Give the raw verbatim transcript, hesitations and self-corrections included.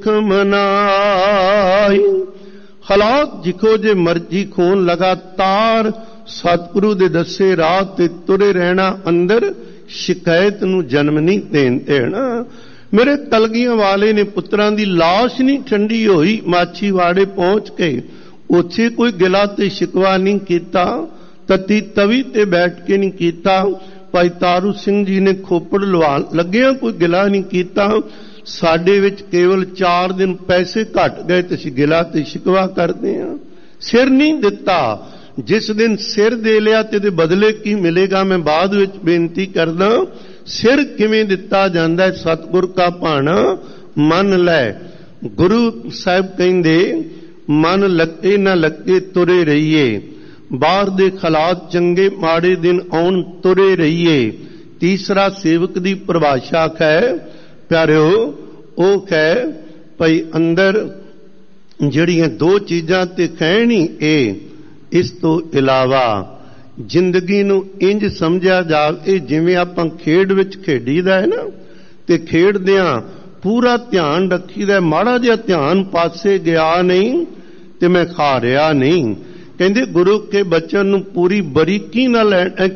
ਮਨਾਈ। ਹਾਲਾਤ ਜਿਖੋ ਜੇ ਮਰਜੀ ਖੂਨ ਲਗਾਤਾਰ ਸਤਿਗੁਰੂ ਦੇ ਦੱਸੇ ਰਾਹ ਤੇ ਤੁਰੇ ਰਹਿਣਾ, ਅੰਦਰ ਸ਼ਿਕਾਇਤ ਨੂੰ ਜਨਮ ਨਹੀਂ ਦੇਣ ਦੇਣਾ। ਮੇਰੇ ਕਲਗੀਆਂ ਵਾਲੇ ਨੇ ਪੁੱਤਰਾਂ ਦੀ ਲਾਸ਼ ਨਹੀਂ ਠੰਡੀ ਹੋਈ, ਮਾਛੀਵਾੜੇ ਪਹੁੰਚ ਕੇ ਉੱਥੇ ਕੋਈ ਗਿਲਾ ਤੇ ਸ਼ਿਕਵਾ ਨਹੀਂ ਕੀਤਾ, ਤਤੀ ਤਵੀ ਤੇ ਬੈਠ ਕੇ ਨਹੀਂ ਕੀਤਾ। ਭਾਈ ਤਾਰੂ ਸਿੰਘ ਜੀ ਨੇ ਖੋਪੜ ਲਵਾ ਲੱਗਿਆ ਕੋਈ ਗਿਲਾ ਨਹੀਂ ਕੀਤਾ। ਸਾਡੇ ਵਿੱਚ ਕੇਵਲ ਚਾਰ ਦਿਨ ਪੈਸੇ ਘਟ ਗਏ ਤੇ ਅਸੀਂ ਗਿਲਾ ਤੇ ਸ਼ਿਕਵਾ ਕਰਦੇ ਹਾਂ। ਸਿਰ ਨਹੀਂ ਦਿੱਤਾ, ਜਿਸ ਦਿਨ ਸਿਰ ਦੇ ਲਿਆ ਤੇ ਇਹਦੇ ਬਦਲੇ ਕੀ ਮਿਲੇਗਾ ਮੈਂ ਬਾਅਦ ਵਿੱਚ ਬੇਨਤੀ ਕਰਦਾ। ਸਿਰ ਕਿਵੇਂ ਦਿੱਤਾ ਜਾਂਦਾ ਹੈ? ਸਤਿਗੁਰ ਕਾ ਭਾਣਾ ਮੰਨ ਲੈ। ਗੁਰੂ ਸਾਹਿਬ ਕਹਿੰਦੇ ਮਨ ਲੱਗੇ ਨਾ ਲੱਗੇ ਤੁਰੇ ਰਹੀਏ, ਬਾਹਰ ਦੇ ਹਾਲਾਤ ਚੰਗੇ ਮਾੜੇ ਦਿਨ ਆਉਣ ਤੁਰੇ ਰਹੀਏ। ਤੀਸਰਾ ਸੇਵਕ ਦੀ ਪਰਿਭਾਸ਼ਾ ਹੈ ਪਿਆਰਿਓ, ਉਹ ਹੈ ਭਈ ਅੰਦਰ ਜਿਹੜੀਆਂ ਦੋ ਚੀਜ਼ਾਂ ਤੇ ਕਹਿਣੀ ਇਹ, ਇਸ ਤੋਂ ਇਲਾਵਾ ਜ਼ਿੰਦਗੀ ਨੂੰ ਇੰਜ ਸਮਝਿਆ ਜਾਵੇ ਜਿਵੇਂ ਆਪਾਂ ਖੇਡ ਵਿੱਚ ਖੇਡੀਦਾ ਹੈ ਨਾ, ਤੇ ਖੇਡਦਿਆਂ ਪੂਰਾ ਧਿਆਨ ਰੱਖੀਦਾ, ਮਾੜਾ ਜਿਹਾ ਧਿਆਨ ਪਾਸੇ ਗਿਆ ਨਹੀਂ ਤੇ ਮੈਂ ਖਾ ਰਿਹਾ ਨਹੀਂ। ਕਹਿੰਦੇ ਗੁਰੂ ਕੇ ਬਚਨ ਨੂੰ ਪੂਰੀ ਬਰੀਕੀ ਨਾਲ